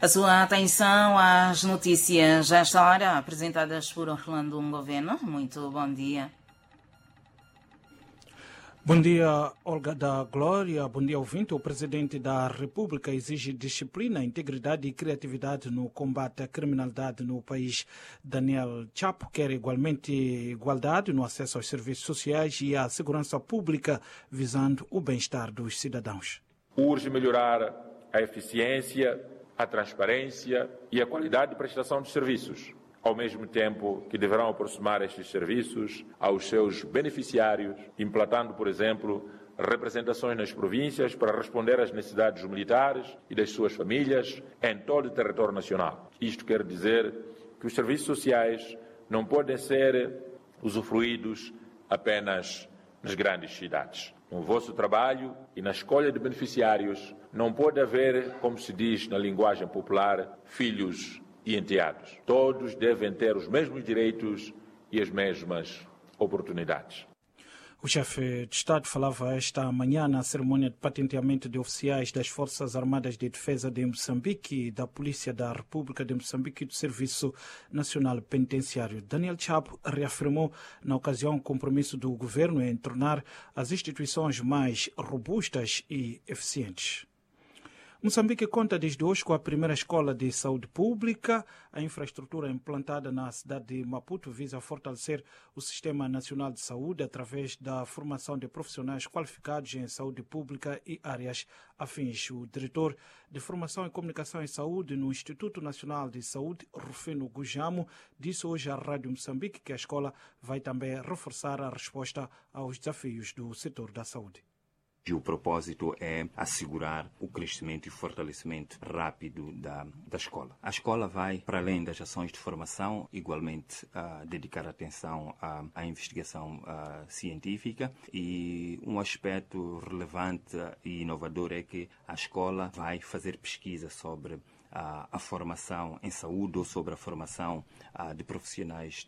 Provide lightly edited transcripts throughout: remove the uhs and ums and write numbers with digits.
A sua atenção às notícias a esta hora, apresentadas por Orlando Governo. Muito bom dia. Bom dia, Olga da Glória. Bom dia, ouvinte. O Presidente da República exige disciplina, integridade e criatividade no combate à criminalidade no país. Daniel Chapo quer igualmente igualdade no acesso aos serviços sociais e à segurança pública, visando o bem-estar dos cidadãos. Urge melhorar a eficiência, a transparência e a qualidade de prestação de serviços, ao mesmo tempo que deverão aproximar estes serviços aos seus beneficiários, implantando, por exemplo, representações nas províncias para responder às necessidades dos militares e das suas famílias em todo o território nacional. Isto quer dizer que os serviços sociais não podem ser usufruídos apenas nas grandes cidades. No vosso trabalho e na escolha de beneficiários, não pode haver, como se diz na linguagem popular, filhos e enteados. Todos devem ter os mesmos direitos e as mesmas oportunidades. O chefe de Estado falava esta manhã na cerimônia de patenteamento de oficiais das Forças Armadas de Defesa de Moçambique, da Polícia da República de Moçambique e do Serviço Nacional Penitenciário. Daniel Chapo reafirmou na ocasião o compromisso do governo em tornar as instituições mais robustas e eficientes. Moçambique conta desde hoje com a primeira escola de saúde pública. A infraestrutura implantada na cidade de Maputo visa fortalecer o Sistema Nacional de Saúde através da formação de profissionais qualificados em saúde pública e áreas afins. O diretor de Formação e Comunicação em Saúde no Instituto Nacional de Saúde, Rufino Gujamo, disse hoje à Rádio Moçambique que a escola vai também reforçar a resposta aos desafios do setor da saúde. O propósito é assegurar o crescimento e fortalecimento rápido da escola. A escola vai, para além das ações de formação, igualmente dedicar atenção à investigação científica, e um aspecto relevante e inovador é que a escola vai fazer pesquisa sobre a formação em saúde ou sobre a formação de profissionais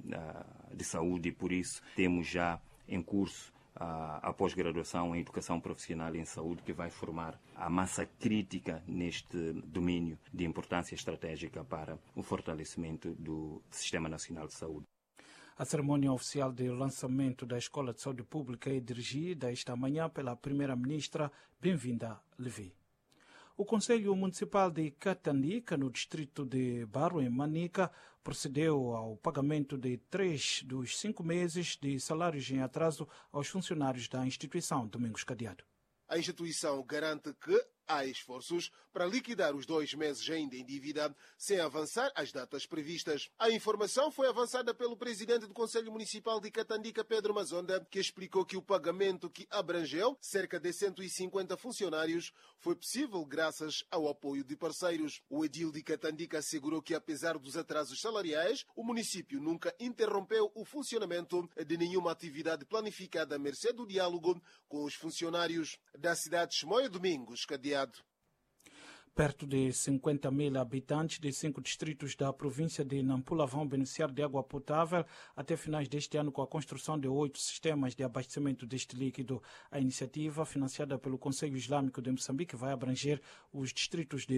de saúde, e por isso temos já em curso a pós-graduação em Educação Profissional em Saúde, que vai formar a massa crítica neste domínio de importância estratégica para o fortalecimento do Sistema Nacional de Saúde. A cerimônia oficial de lançamento da Escola de Saúde Pública é dirigida esta manhã pela Primeira-Ministra Bem-vinda Levi. O Conselho Municipal de Catandica, no distrito de Baro, em Manica, procedeu ao pagamento de 3 dos 5 meses de salários em atraso aos funcionários da instituição. Domingos Cadeado. A instituição garante que há esforços para liquidar os 2 meses ainda em dívida, sem avançar as datas previstas. A informação foi avançada pelo presidente do Conselho Municipal de Catandica, Pedro Mazonda, que explicou que o pagamento, que abrangeu cerca de 150 funcionários, foi possível graças ao apoio de parceiros. O edil de Catandica assegurou que, apesar dos atrasos salariais, o município nunca interrompeu o funcionamento de nenhuma atividade planificada à mercê do diálogo com os funcionários. Da cidade de Chimoio, Domingos Cadeado. Perto de 50 mil habitantes de 5 distritos da província de Nampula vão beneficiar de água potável até finais deste ano, com a construção de 8 sistemas de abastecimento deste líquido. A iniciativa, financiada pelo Conselho Islâmico de Moçambique, vai abranger os distritos de